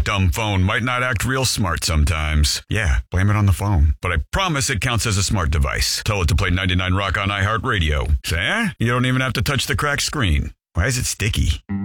dumb phone might not act real smart sometimes. Yeah, blame it on the phone. But I promise it counts as a smart device. Tell it to play 99 Rock on iHeartRadio. Say, you don't even have to touch the cracked screen. Why is it sticky?